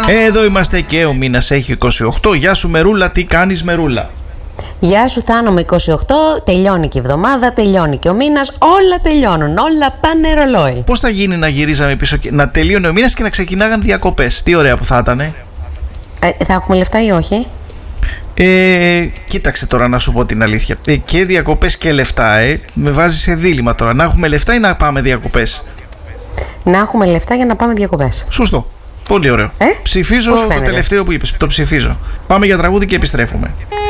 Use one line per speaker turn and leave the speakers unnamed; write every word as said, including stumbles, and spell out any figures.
Εδώ είμαστε και ο μήνας έχει είκοσι οκτώ. Γεια σου Μερούλα, τι κάνεις Μερούλα?
Γεια σου Θάνο, με είκοσι οκτώ, τελειώνει και η εβδομάδα, τελειώνει και ο μήνας, όλα τελειώνουν, όλα πάνε ρολόι.
Πώς θα γίνει να γυρίζαμε πίσω, και να τελείωνε ο μήνας και να ξεκινάγαν διακοπές? Τι ωραία που θα ήταν.
Ε, θα έχουμε λεφτά ή όχι?
Ε, κοίταξε τώρα να σου πω την αλήθεια. Ε, και διακοπές και λεφτά, ε. Με βάζει σε δίλημμα τώρα. Να έχουμε λεφτά ή να πάμε διακοπές?
Να έχουμε λεφτά για να πάμε διακοπές.
Σωστό. Πολύ ωραίο.
Ε?
Ψηφίζω το τελευταίο που είπες. Το ψηφίζω. Πάμε για τραγούδι και επιστρέφουμε.